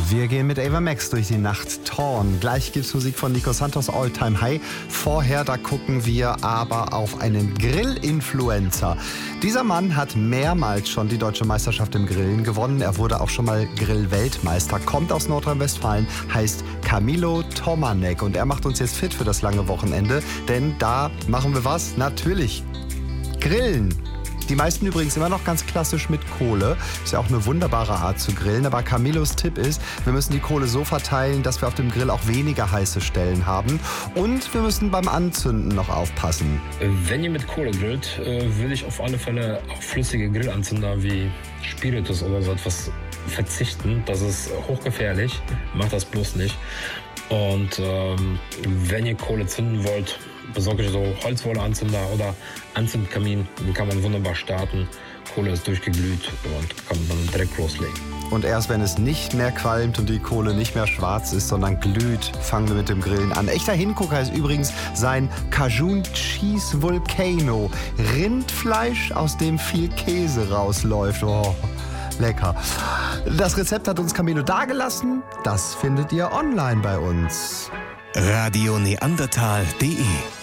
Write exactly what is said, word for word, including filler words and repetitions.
Wir gehen mit Ava Max durch die Nacht. Torn. Gleich gibt's Musik von Nico Santos, All Time High. Vorher, da gucken wir aber auf einen Grill-Influencer. Dieser Mann hat mehrmals schon die deutsche Meisterschaft im Grillen gewonnen. Er wurde auch schon mal Grill-Weltmeister, kommt aus Nordrhein-Westfalen, heißt Camilo Tomanek. Und er macht uns jetzt fit für das lange Wochenende, denn da machen wir was? Natürlich Grillen. Die meisten übrigens immer noch ganz klassisch mit Kohle. Ist ja auch eine wunderbare Art zu grillen. Aber Camilos Tipp ist, wir müssen die Kohle so verteilen, dass wir auf dem Grill auch weniger heiße Stellen haben. Und wir müssen beim Anzünden noch aufpassen. Wenn ihr mit Kohle grillt, würde ich auf alle Fälle auf flüssige Grillanzünder wie Spiritus oder so etwas verzichten. Das ist hochgefährlich. Macht das bloß nicht. Und ähm, wenn ihr Kohle zünden wollt, besorgt euch so Holzwolle-Anzünder oder Anzündkamin. Den kann man wunderbar starten. Kohle ist durchgeglüht und kann man direkt loslegen. Und erst wenn es nicht mehr qualmt und die Kohle nicht mehr schwarz ist, sondern glüht, fangen wir mit dem Grillen an. Echter Hingucker ist übrigens sein Cajun Cheese Volcano. Rindfleisch, aus dem viel Käse rausläuft. Oh, lecker. Das Rezept hat uns Camilo dagelassen. Das findet ihr online bei uns. Radio Neandertal punkt de